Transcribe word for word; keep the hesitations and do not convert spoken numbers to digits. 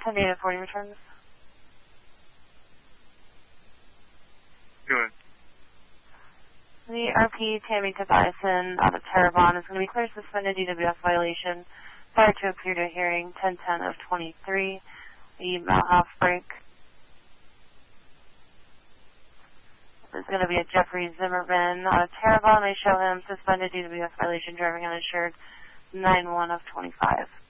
ten data forty returns. Good. The R P Tammy Tobiasen out of Terrebonne is going to be clear suspended D W F violation prior to appear to hearing ten ten of twenty-three. The Mount House break is going to be a Jeffrey Zimmerman out of Terrebonne. They show him suspended D W F violation driving uninsured nine one of twenty-five.